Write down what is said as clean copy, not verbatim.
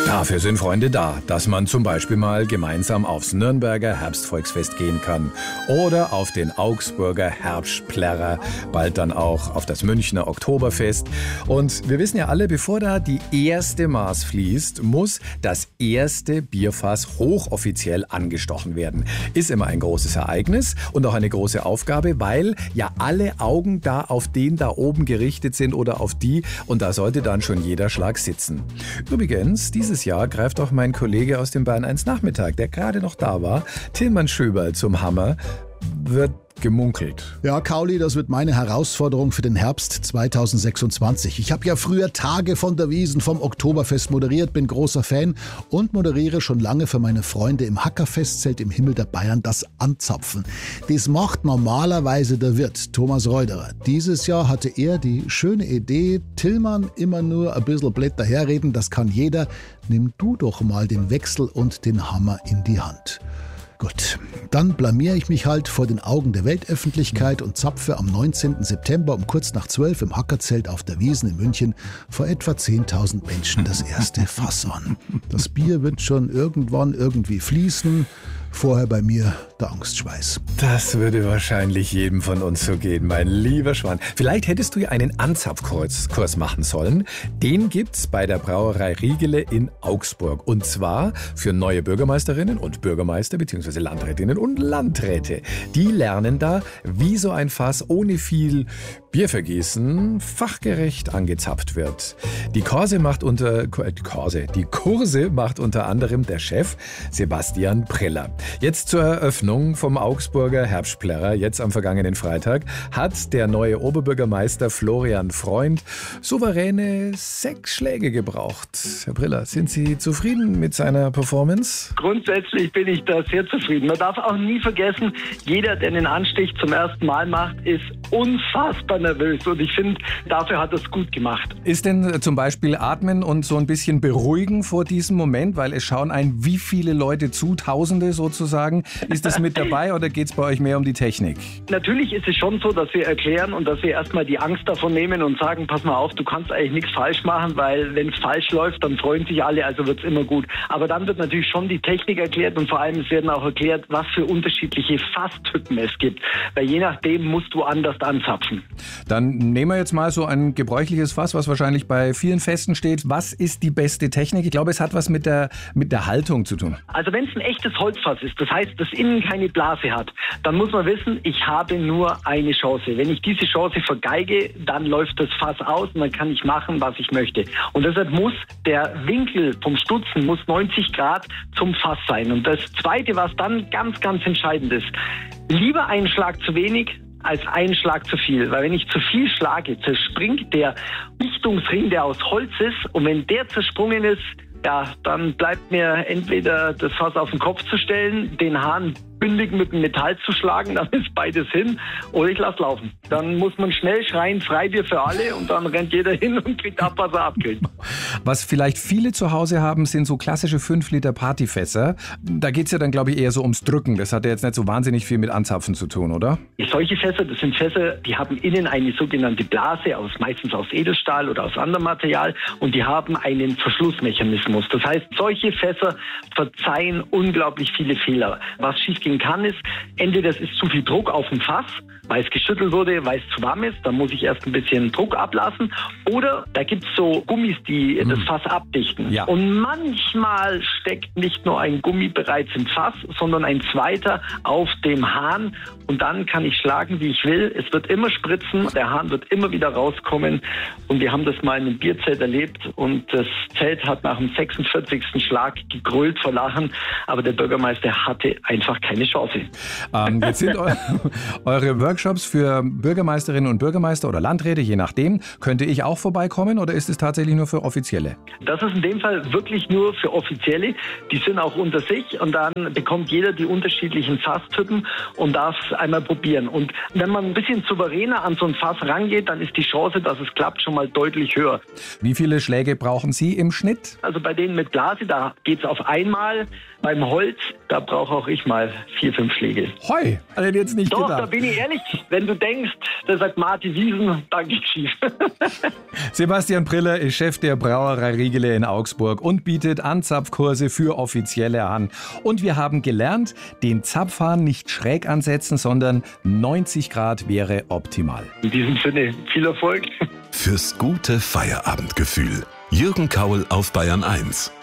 Dafür sind Freunde da, dass man zum Beispiel mal gemeinsam aufs Nürnberger Herbstvolksfest gehen kann oder auf den Augsburger Herbstplärrer, bald dann auch auf das Münchner Oktoberfest. Und wir wissen ja alle, bevor da die erste Maß fließt, muss das erste Bierfass hochoffiziell angestochen werden. Ist immer ein großes Ereignis und auch eine große Aufgabe, weil ja alle Augen da auf den da oben gerichtet sind oder auf die, und da sollte dann schon jeder Schlag sitzen. Übrigens, dieses Jahr greift auch mein Kollege aus dem Bayern 1 Nachmittag, der gerade noch da war, Tilman Schöberl, zum Hammer. Wird gemunkelt. Ja, Kauli, das wird meine Herausforderung für den Herbst 2026. Ich habe ja früher Tage von der Wiesn vom Oktoberfest moderiert, bin großer Fan und moderiere schon lange für meine Freunde im Hackerfestzelt im Himmel der Bayern das Anzapfen. Das macht normalerweise der Wirt, Thomas Reuderer. Dieses Jahr hatte er die schöne Idee, Tilman immer nur ein bisschen blöd daherreden, das kann jeder. Nimm du doch mal den Wechsel und den Hammer in die Hand. Gut, dann blamiere ich mich halt vor den Augen der Weltöffentlichkeit und zapfe am 19. September um kurz nach 12 im Hackerzelt auf der Wiesn in München vor etwa 10.000 Menschen das erste Fass an. Das Bier wird schon irgendwann irgendwie fließen. Vorher bei mir der Angstschweiß. Das würde wahrscheinlich jedem von uns so gehen, mein lieber Schwan. Vielleicht hättest du ja einen Anzapfkurs machen sollen. Den gibt's bei der Brauerei Riegele in Augsburg. Und zwar für neue Bürgermeisterinnen und Bürgermeister bzw. Landrätinnen und Landräte. Die lernen da, wie so ein Fass ohne viel Biervergießen fachgerecht angezapft wird. Die Kurse macht unter anderem der Chef Sebastian Preller. Jetzt zur Eröffnung vom Augsburger Herbstplärrer, jetzt am vergangenen Freitag, hat der neue Oberbürgermeister Florian Freund souveräne 6 Schläge gebraucht. Herr Preller, sind Sie zufrieden mit seiner Performance? Grundsätzlich bin ich da sehr zufrieden. Man darf auch nie vergessen, jeder, der den Anstich zum ersten Mal macht, ist unfassbar nervös. Und ich finde, dafür hat er es gut gemacht. Ist denn zum Beispiel Atmen und so ein bisschen beruhigen vor diesem Moment? Weil es schauen wie viele Leute zu, Tausende sozusagen. Ist das mit dabei oder geht es bei euch mehr um die Technik? Natürlich ist es schon so, dass wir erklären und dass wir erstmal die Angst davon nehmen und sagen, pass mal auf, du kannst eigentlich nichts falsch machen, weil wenn es falsch läuft, dann freuen sich alle, also wird es immer gut. Aber dann wird natürlich schon die Technik erklärt und vor allem es werden auch erklärt, was für unterschiedliche Fasstypen es gibt. Weil je nachdem musst du anders anzapfen. Dann nehmen wir jetzt mal so ein gebräuchliches Fass, was wahrscheinlich bei vielen Festen steht. Was ist die beste Technik? Ich glaube, es hat was mit der Haltung zu tun. Also wenn es ein echtes Holzfass ist, das heißt, das innen keine Blase hat, dann muss man wissen, ich habe nur eine Chance. Wenn ich diese Chance vergeige, dann läuft das Fass aus und dann kann ich machen, was ich möchte. Und deshalb muss der Winkel vom Stutzen muss 90 Grad zum Fass sein. Und das Zweite, was dann ganz, ganz entscheidend ist, lieber einen Schlag zu wenig als einen Schlag zu viel. Weil wenn ich zu viel schlage, zerspringt der Dichtungsring, der aus Holz ist. Und wenn der zersprungen ist, ja, dann bleibt mir entweder das Fass auf den Kopf zu stellen, den Hahn bündig mit dem Metall zu schlagen, dann ist beides hin, oder ich lasse laufen. Dann muss man schnell schreien, Freibier für alle, und dann rennt jeder hin und kriegt ab, was er abkriegt. Was vielleicht viele zu Hause haben, sind so klassische 5 Liter Partyfässer. Da geht es ja dann, glaube ich, eher so ums Drücken. Das hat ja jetzt nicht so wahnsinnig viel mit Anzapfen zu tun, oder? Solche Fässer, das sind Fässer, die haben innen eine sogenannte Blase, meistens aus Edelstahl oder aus anderem Material, und die haben einen Verschlussmechanismus. Das heißt, solche Fässer verzeihen unglaublich viele Fehler. Was schiefgehen kann, ist, entweder es ist zu viel Druck auf dem Fass, weil es geschüttelt wurde, weil es zu warm ist, dann muss ich erst ein bisschen Druck ablassen. Oder da gibt es so Gummis, die das Fass abdichten. Ja. Und manchmal steckt nicht nur ein Gummi bereits im Fass, sondern ein zweiter auf dem Hahn. Und dann kann ich schlagen, wie ich will. Es wird immer spritzen, der Hahn wird immer wieder rauskommen. Und wir haben das mal in einem Bierzelt erlebt. Und das Zelt hat nach dem 46. Schlag gegrölt vor Lachen. Aber der Bürgermeister hatte einfach keine Chance. Jetzt sind eure Workshops für Bürgermeisterinnen und Bürgermeister oder Landräte, je nachdem. Könnte ich auch vorbeikommen oder ist es tatsächlich nur für Offizielle? Das ist in dem Fall wirklich nur für Offizielle. Die sind auch unter sich und dann bekommt jeder die unterschiedlichen Fasstypen und darf es einmal probieren. Und wenn man ein bisschen souveräner an so ein Fass rangeht, dann ist die Chance, dass es klappt, schon mal deutlich höher. Wie viele Schläge brauchen Sie im Schnitt? Also bei denen mit Blase, da geht es auf einmal. Beim Holz, da brauche auch ich mal 4, 5 Schläge. Hoi, also jetzt nicht Doch, gedacht. da bin ich ehrlich Wenn du denkst, da sagt Martin Wiesen, da geht's schief. Sebastian Priller ist Chef der Brauerei Riegele in Augsburg und bietet Anzapfkurse für Offizielle an. Und wir haben gelernt, den Zapfhahn nicht schräg ansetzen, sondern 90 Grad wäre optimal. In diesem Sinne, viel Erfolg. Fürs gute Feierabendgefühl. Jürgen Kaul auf Bayern 1.